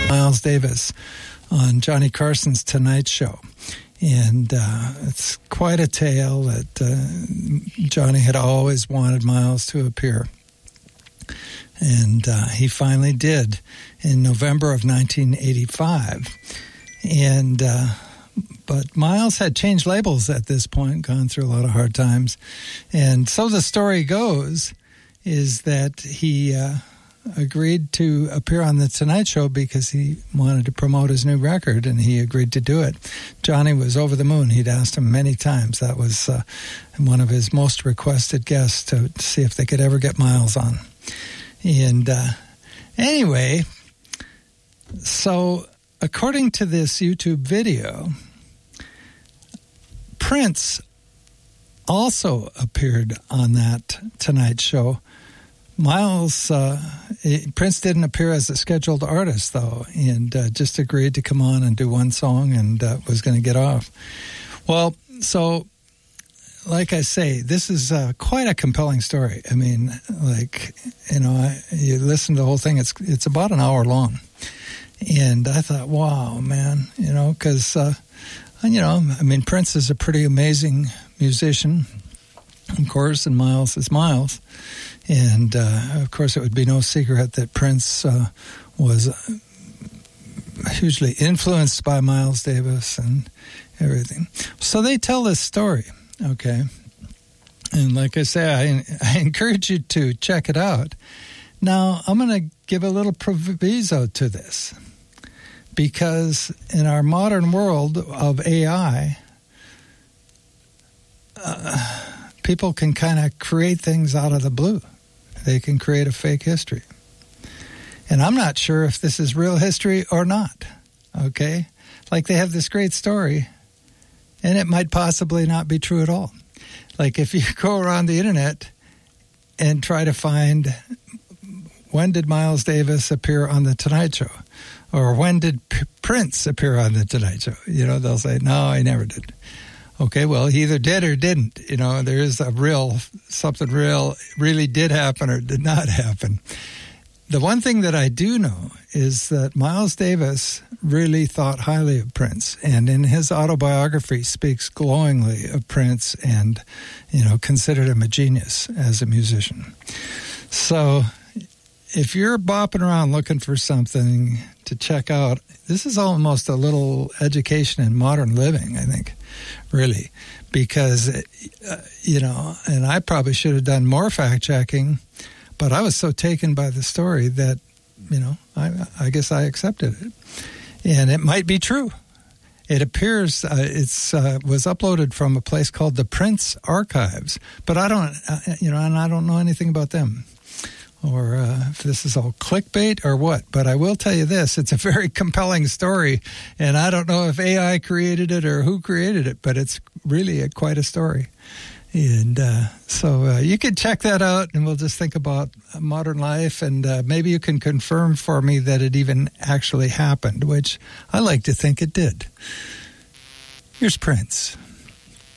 Miles Davis on Johnny Carson's Tonight Show. And it's quite a tale that Johnny had always wanted Miles to appear. And he finally did in November of 1985. And but Miles had changed labels at this point, gone through a lot of hard times. And so the story goes is that he agreed to appear on The Tonight Show because he wanted to promote his new record, and he agreed to do it. Johnny was over the moon. He'd asked him many times. That was one of his most requested guests to see if they could ever get Miles on. And anyway, so according to this YouTube video, Prince also appeared on that Tonight Show. Miles, Prince didn't appear as a scheduled artist, though, and just agreed to come on and do one song and was going to get off. Well, so, like I say, this is quite a compelling story. I mean, like, you know, you listen to the whole thing, it's about an hour long. And I thought, wow, man, you know, because, you know, I mean, Prince is a pretty amazing musician, of course, and Miles is Miles. And, of course, it would be no secret that Prince was hugely influenced by Miles Davis and everything. So they tell this story, okay? And like I say, I encourage you to check it out. Now, I'm going to give a little proviso to this, because in our modern world of AI, people can kind of create things out of the blue. They can create a fake history. And I'm not sure if this is real history or not, okay? Like, they have this great story, and it might possibly not be true at all. Like, if you go around the internet and try to find, when did Miles Davis appear on The Tonight Show? Or when did Prince appear on The Tonight Show? You know, they'll say, no, he never did. Okay, well, he either did or didn't. You know, there is something really did happen or did not happen. The one thing that I do know is that Miles Davis really thought highly of Prince, and in his autobiography speaks glowingly of Prince and, you know, considered him a genius as a musician. So if you're bopping around looking for something to check out, this is almost a little education in modern living, I think, really, because, you know, and I probably should have done more fact-checking, but I was so taken by the story that, you know, I guess I accepted it. And it might be true. It appears was uploaded from a place called the Prince Archives, but I don't, you know, and I don't know anything about them, or if this is all clickbait or what. But I will tell you this, it's a very compelling story, and I don't know if AI created it or who created it, but it's really quite a story. And so you can check that out, and we'll just think about modern life, and maybe you can confirm for me that it even actually happened, which I like to think it did. Here's Prince.